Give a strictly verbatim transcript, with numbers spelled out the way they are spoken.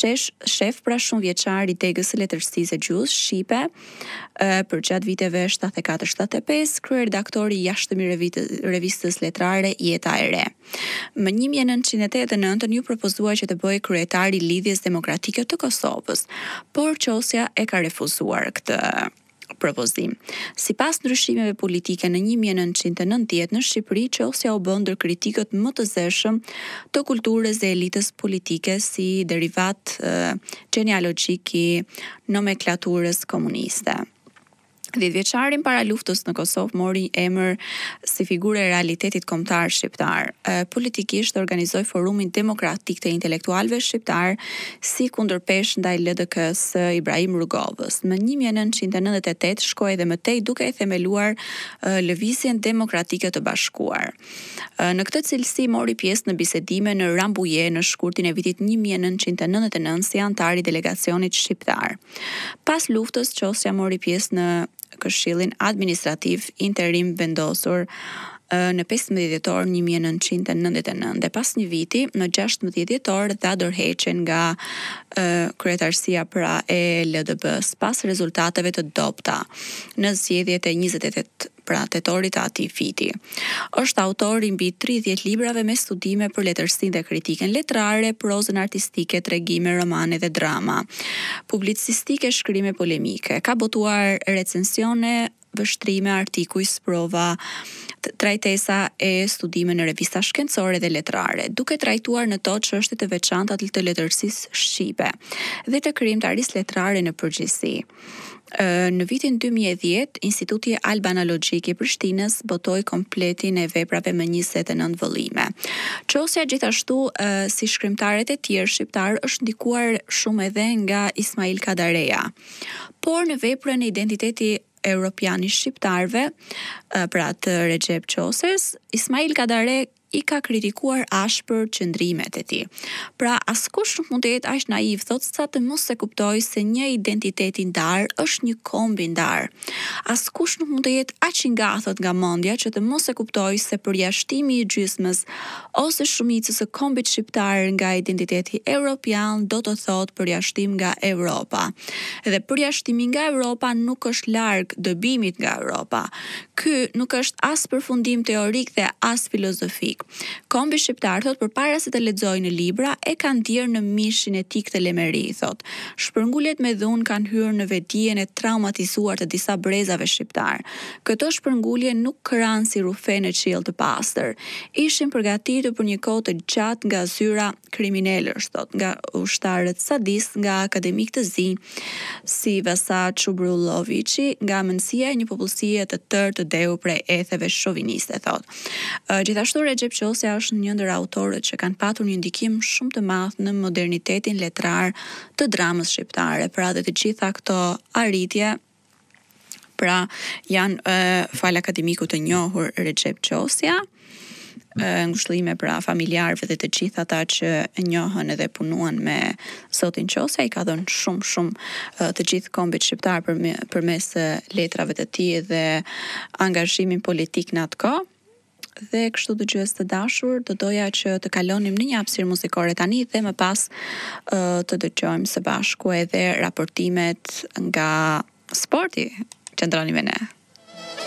shesh, shef pra shumë vjeçar i degës së letërsisë së gjuhës shqipe, uh, për gjatë viteve shtatëdhjetë e katër shtatëdhjetë e pesë, kryeredaktori i jashtëm i revistës letrare Jeta e Re. Më një mijë e nëntëqind e tetëdhjetë e nëntën ju propozua që të bëhej kryetari i Lidhjes Demokratike të Kosovës, por Qosja e ka refuzuar këtë propozim. Sipas ndryshimeve politike në një mijë e nëntëqind e nëntëdhjetë në Shqipëri, Qosja u bë ndër kritikët më të zeshëm të kulturës dhe elitës politike si derivat uh, genealogjik i nomenklaturës komuniste. dhjetë-vjeçarin para luftës në Kosovë mori emër si figurë e realitetit kombëtar shqiptar. Politikisht organizoi Forumin Demokratik të Intelektualëve Shqiptar si kundërpesh ndaj L D K-s Ibrahim Rugovës. Në një mijë e nëntëqind e nëntëdhjetë e tetë shkoi edhe më tej duke e themeluar uh, Lëvizjen Demokratike të Bashkuar. Uh, në këtë cilësi mori pjesë në bisedime në Rambuje në shkurtin e vitit një mijë e nëntëqind e nëntëdhjetë e nëntë si antar i delegacionit shqiptar. Pas luftës, Qosja mori pjesë në Këshillin Administrativ Interim vendosur në pesëmbëdhjetë dhjetor një mijë e nëntëqind e nëntëdhjetë e nëntë dhe pas një viti në gjashtëmbëdhjetë dhjetor dha dorëheqjen nga uh, kryetarësia pra e L D B-s pas rezultateve të dobta në zgjedhjet e njëzet e tetë pra tetorit të atij viti. Është autor i mbi tridhjetë librave me studime për letërsinë dhe kritikën letrare, prozën artistike, tregime, romane dhe drama, publicistike, shkrime polemike. Ka botuar recensione, vështrime, artikuj, sprova, trajtesa e studime në revista shkencore dhe letrare, duke trajtuar në to çështje të veçanta të letërsisë shqipe dhe të krijimtarisë letrare në përgjithësi. Në vitin dy mijë e dhjetë, Instituti Albanologjik i Prishtinës botoi kompletin e veprave me njëzet e nëntë vëllime. Qosja gjithashtu, si shkrimtarët e tjerë shqiptar, është ndikuar shumë edhe nga Ismail Kadareja. Por në veprën e identiteti europian i shqiptarëve, pra të Recep Qoses, Ismail Kadare i ka kritikuar ashpër qëndrimet e tij. Pra askush nuk mund të jetë aq naiv thotë sa të mos e kuptojë se një identitet i ndar është një komb i ndar. Askush nuk mund të jetë aq i ngathët nga mendja që të mos e kuptojë se përjashtimi i gjysmës ose shumicës së kombit shqiptar nga identiteti europian do të thotë përjashtim nga Europa. Dhe përjashtimi nga Europa nuk është larg dëbimit nga Europa. Ky nuk është as përfundim teorik dhe as filozofik. Kombi shqiptar thot përpara se të lexojë në libra e kanë ndier në mishin e tij këtë lemeri, thot. Shpërnguljet me dhunë kanë hyrë në vetdijen e traumatizuar të disa brezave shqiptar. Këto shpërngulje nuk këran si rufe në qiell të pastër. Ishin përgatitur për një kohë të gjatë nga zyra kriminalësh, thot, nga ushtarët sadist, nga akademik të zi, si Vasat Çubrulloviçi, nga mendësia e një popullsie të tërë të dehur prej etheve shoviniste, thot. Gjithashtu Recep Qosja është një ndër autorët që kanë patur një ndikim shumë të madh në modernitetin letrar të dramës shqiptare, pra dhe të gjitha këto arritje, pra janë uh, fal akademiku të njohur Recep Qosja, uh, ngushëllime pra familjarëve dhe të gjithë ata që njohën edhe punuan me zotin Qosja, i ka dhënë shumë shumë uh, të gjithë kombit shqiptar përme, përmes uh, letrave të tij dhe angazhimin politik në atë kohë. Dhe kështu dëgjues të dashur, do doja që të kalonim në një hapësirë muzikore tani dhe më pas uh, të dëgjojmë së bashku edhe raportimet nga sporti. Qëndroni me ne.